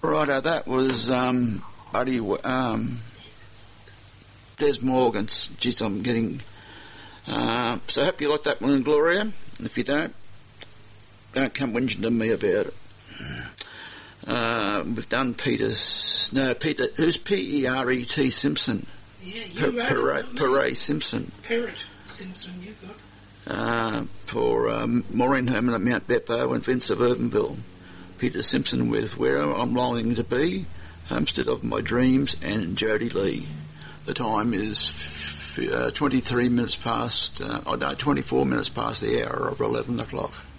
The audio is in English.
Righto, that was Buddy Des Morgan's. Geez, I'm getting... so I hope you like that one, Gloria. If you don't come whinging to me about it. We've done Peter's... No, Peter... Who's P-E-R-E-T Simpson? Yeah, you wrote it. Perret Simpson. Perret Simpson, you got. For Maureen Herman at Mount Beppo and Vince of Urbanville. Peter Simpson with Where I'm Longing to Be, Homestead of My Dreams, and Jody Lee. The time is 24 minutes past the hour of 11 o'clock.